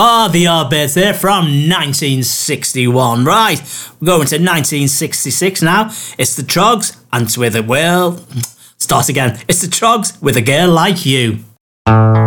Oh, the Yardbirds there from 1961. Right, we're going to 1966 now. It's the Troggs, and it's with a, well, start again. It's the Troggs with A Girl Like You.